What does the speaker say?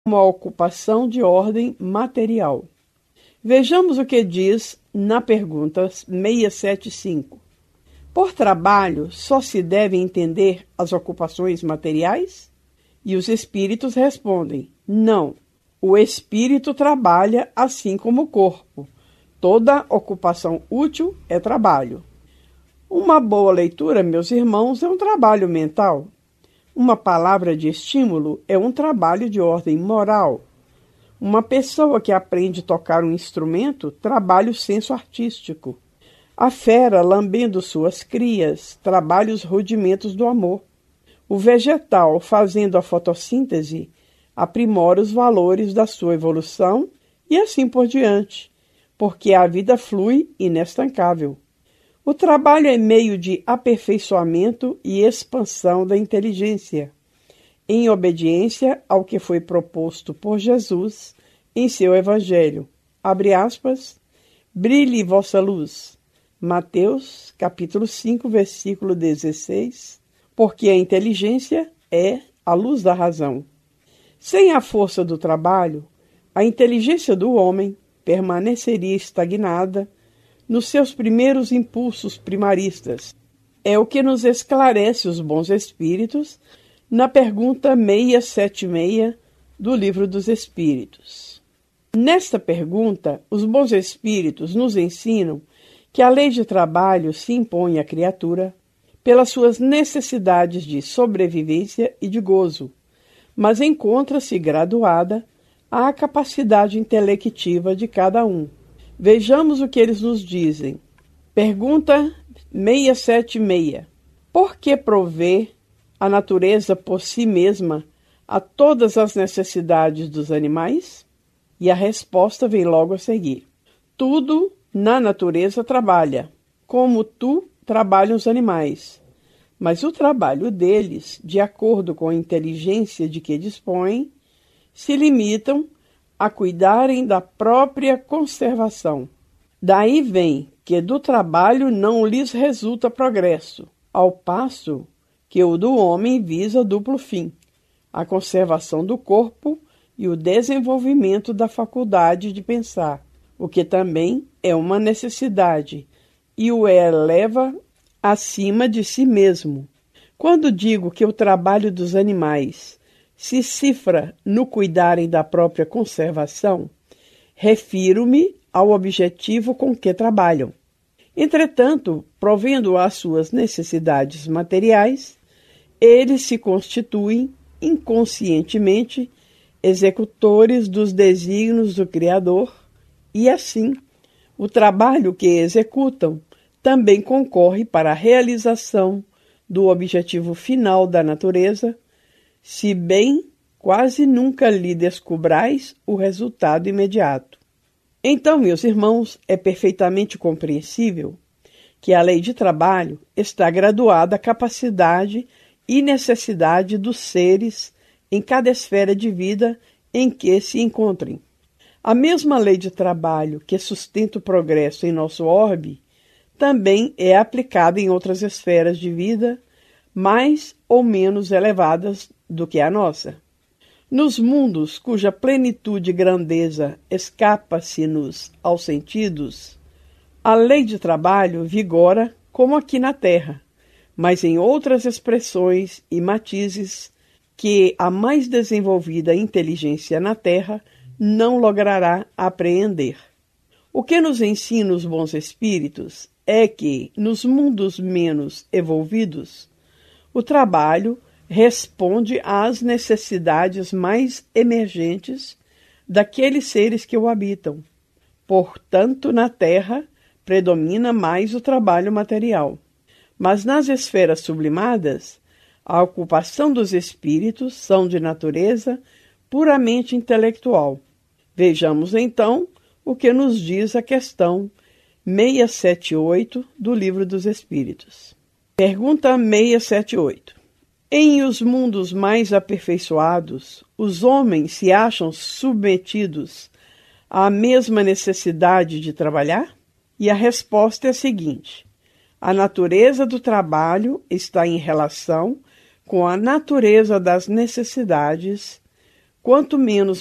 uma ocupação de ordem material. Vejamos o que diz na pergunta 675. Por trabalho, só se devem entender as ocupações materiais? E os espíritos respondem: não. O espírito trabalha assim como o corpo. Toda ocupação útil é trabalho. Uma boa leitura, meus irmãos, é um trabalho mental. Uma palavra de estímulo é um trabalho de ordem moral. Uma pessoa que aprende a tocar um instrumento trabalha o senso artístico. A fera, lambendo suas crias, trabalha os rudimentos do amor. O vegetal, fazendo a fotossíntese, aprimora os valores da sua evolução e assim por diante, porque a vida flui inestancável. O trabalho é meio de aperfeiçoamento e expansão da inteligência, em obediência ao que foi proposto por Jesus em seu Evangelho. Abre aspas, brilhe vossa luz. Mateus, capítulo 5, versículo 16, porque a inteligência é a luz da razão. Sem a força do trabalho, a inteligência do homem permaneceria estagnada nos seus primeiros impulsos primaristas. É o que nos esclarece os bons espíritos na pergunta 676 do Livro dos Espíritos. Nesta pergunta, os bons espíritos nos ensinam que a lei de trabalho se impõe à criatura pelas suas necessidades de sobrevivência e de gozo, mas encontra-se graduada à capacidade intelectiva de cada um. Vejamos o que eles nos dizem. Pergunta 676. Por que prover a natureza por si mesma a todas as necessidades dos animais? E a resposta vem logo a seguir. Tudo na natureza trabalha, como tu trabalham os animais. Mas o trabalho deles, de acordo com a inteligência de que dispõem, se limitam a cuidarem da própria conservação. Daí vem que do trabalho não lhes resulta progresso, ao passo que o do homem visa duplo fim, a conservação do corpo e o desenvolvimento da faculdade de pensar, o que também é uma necessidade e o eleva acima de si mesmo. Quando digo que o trabalho dos animais se cifra no cuidarem da própria conservação, refiro-me ao objetivo com que trabalham. Entretanto, provendo às suas necessidades materiais, eles se constituem inconscientemente executores dos desígnios do Criador e, assim, o trabalho que executam também concorre para a realização do objetivo final da natureza, se bem quase nunca lhe descobrais o resultado imediato. Então, meus irmãos, é perfeitamente compreensível que a lei de trabalho está graduada à capacidade e necessidade dos seres em cada esfera de vida em que se encontrem. A mesma lei de trabalho que sustenta o progresso em nosso orbe também é aplicada em outras esferas de vida mais ou menos elevadas do que a nossa. Nos mundos cuja plenitude e grandeza escapa-se-nos aos sentidos, a lei de trabalho vigora como aqui na Terra, mas em outras expressões e matizes que a mais desenvolvida inteligência na Terra não logrará apreender. O que nos ensina os bons espíritos é que, nos mundos menos evolvidos, o trabalho responde às necessidades mais emergentes daqueles seres que o habitam. Portanto, na Terra predomina mais o trabalho material. Mas nas esferas sublimadas, a ocupação dos espíritos são de natureza puramente intelectual. Vejamos, então, o que nos diz a questão 678 do Livro dos Espíritos. Pergunta 678. Em os mundos mais aperfeiçoados, os homens se acham submetidos à mesma necessidade de trabalhar? E a resposta é a seguinte: a natureza do trabalho está em relação com a natureza das necessidades Quanto menos